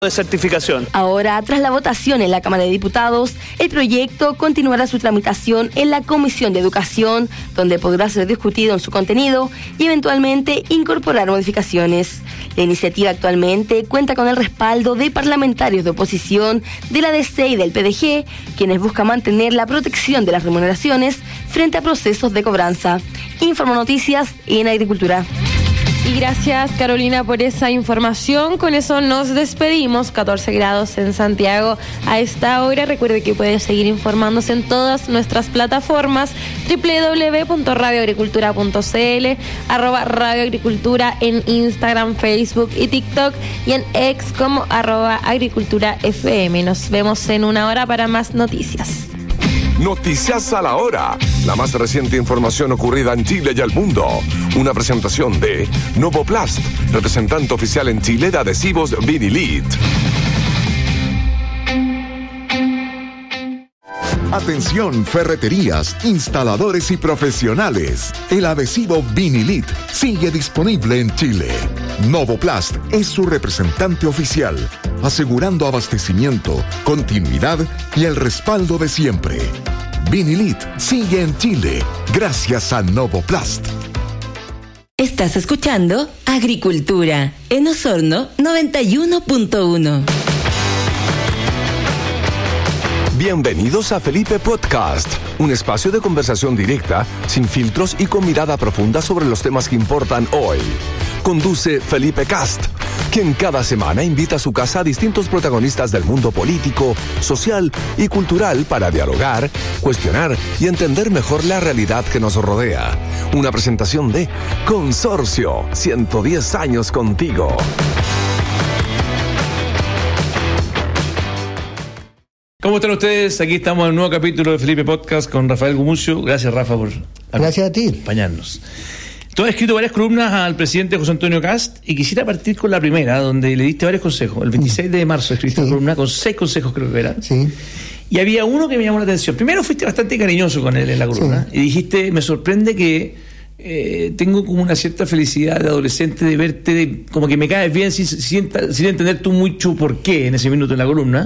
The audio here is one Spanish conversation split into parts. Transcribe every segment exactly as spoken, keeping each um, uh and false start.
de certificación. Ahora, tras la votación en la Cámara de Diputados, el proyecto continuará su tramitación en la Comisión de Educación, donde podrá ser discutido en su contenido y eventualmente incorporar modificaciones. La iniciativa actualmente cuenta con el respaldo de parlamentarios de oposición de la D C y del P D G, quienes buscan mantener la protección de las remuneraciones frente a procesos de cobranza. Informo Noticias en Agricultura. Y gracias, Carolina, por esa información. Con eso nos despedimos. catorce grados en Santiago a esta hora. Recuerde que puede seguir informándose en todas nuestras plataformas: doble u doble u doble u punto radio agricultura punto c l, arroba Radio Agricultura en Instagram, Facebook y TikTok, y en X como arroba Agricultura F M. Nos vemos en una hora para más noticias. Noticias a la hora. La más reciente información ocurrida en Chile y el mundo. Una presentación de Novoplast, representante oficial en Chile de adhesivos Vinilit. Atención, ferreterías, instaladores y profesionales. El adhesivo Vinilit sigue disponible en Chile. Novoplast es su representante oficial, asegurando abastecimiento, continuidad y el respaldo de siempre. Vinilit sigue en Chile gracias a Novoplast. Estás escuchando Agricultura en Osorno noventa y uno punto uno. Bienvenidos a Felipe Podcast, un espacio de conversación directa, sin filtros y con mirada profunda sobre los temas que importan hoy. Conduce Felipe Cast, quien cada semana invita a su casa a distintos protagonistas del mundo político, social y cultural para dialogar, cuestionar y entender mejor la realidad que nos rodea. Una presentación de Consorcio, ciento diez años contigo. ¿Cómo están ustedes? Aquí estamos en un nuevo capítulo de Felipe Podcast con Rafael Gumucio. Gracias, Rafa, por Gracias a ti. acompañarnos. Tú has escrito varias columnas al presidente José Antonio Kast y quisiera partir con la primera, donde le diste varios consejos. El veintiséis de marzo escribiste sí. una columna con seis consejos, creo que era. Sí. Y había uno que me llamó la atención. Primero, fuiste bastante cariñoso con él en la columna sí. y dijiste, me sorprende que eh, tengo como una cierta felicidad de adolescente de verte, de, como que me caes bien sin, sin, sin entender tú mucho por qué en ese minuto en la columna.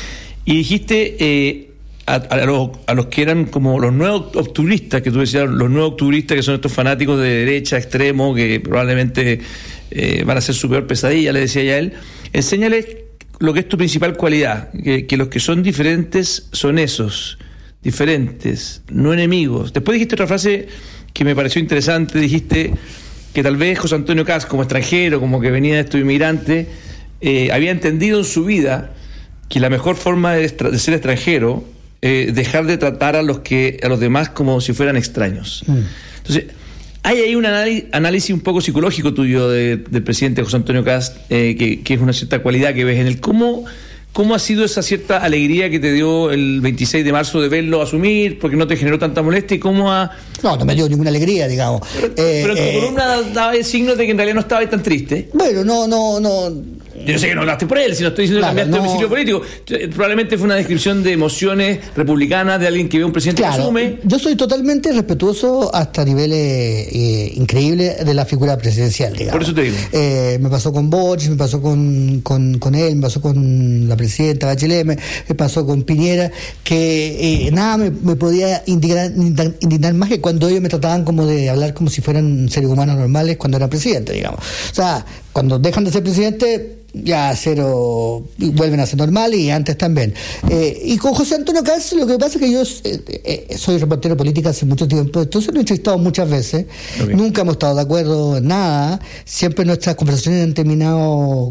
Y dijiste eh, a, a, los, a los que eran como los nuevos octubristas, que tú decías, los nuevos octubristas, que son estos fanáticos de derecha, extremo, que probablemente eh, van a ser su peor pesadilla, le decía ya él, enséñales lo que es tu principal cualidad, que, que los que son diferentes son esos, diferentes, no enemigos. Después dijiste otra frase que me pareció interesante, dijiste que tal vez José Antonio Kast, como extranjero, como que venía de estos inmigrantes, eh, había entendido en su vida que la mejor forma de, extra, de ser extranjero es eh, dejar de tratar a los que a los demás como si fueran extraños. Mm. Entonces, hay ahí un análisis, análisis un poco psicológico tuyo de, del presidente José Antonio Kast, eh, que, que es una cierta cualidad que ves en él. ¿Cómo, ¿Cómo ha sido esa cierta alegría que te dio el veintiséis de marzo de verlo asumir, porque no te generó tanta molestia? ¿Y cómo ha...? No, no me dio ninguna alegría, digamos. Pero, eh, pero tu eh, columna daba signos de que en realidad no estaba tan triste. Bueno, no, no, no... Yo sé que no hablaste por él, si no estoy diciendo claro, que cambiaste no. de domicilio político. Probablemente fue una descripción de emociones republicanas de alguien que ve a un presidente claro, que asume. Yo soy totalmente respetuoso hasta niveles eh, increíbles de la figura presidencial, digamos. Por eso te digo. Eh, me pasó con Boric, me pasó con, con, con él, me pasó con la presidenta Bachelet, me, me pasó con Piñera, que eh, nada me, me podía indignar, indignar más que cuando ellos me trataban como de hablar como si fueran seres humanos normales cuando eran presidentes, digamos. O sea, cuando dejan de ser presidentes, ya cero, vuelven a ser normales, y antes también. Eh, y con José Antonio Kast, lo que pasa es que yo eh, eh, soy reportero de política hace mucho tiempo, entonces lo he entrevistado muchas veces, okay. Nunca hemos estado de acuerdo en nada, siempre nuestras conversaciones han terminado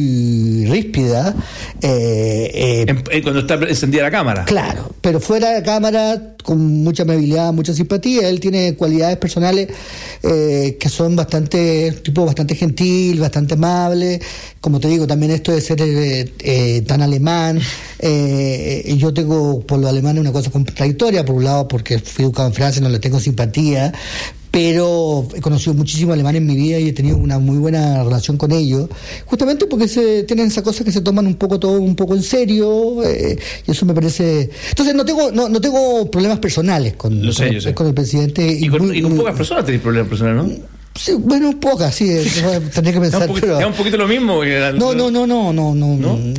muy ríspidas. Eh, eh, Cuando está encendida la cámara. Claro, pero fuera de cámara, con mucha amabilidad, mucha simpatía. Él tiene cualidades personales eh, que son bastante, tipo bastante gentil, bastante amable. Como te digo, también esto de ser eh, eh, tan alemán, eh, yo tengo por los alemanes una cosa contradictoria, por un lado porque fui educado en Francia, no le tengo simpatía, pero he conocido muchísimos alemanes en mi vida y he tenido una muy buena relación con ellos, justamente porque se tienen esa cosa que se toman un poco todo un poco en serio, eh, y eso me parece. Entonces no tengo no, no tengo problemas personales con, lo sé, con, yo sé. con el presidente. Y con, muy, y con muy, pocas personas tenés problemas personales, ¿no? Sí, bueno, pocas, sí, tendría que pensar. Es un poquito, pero... es un poquito lo mismo. No, no, no, no, no, no. ¿No?